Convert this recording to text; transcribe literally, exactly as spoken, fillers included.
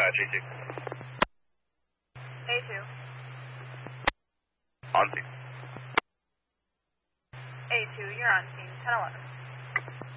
dispatch, A two. A two. On scene. A two, you're on scene, ten eleven.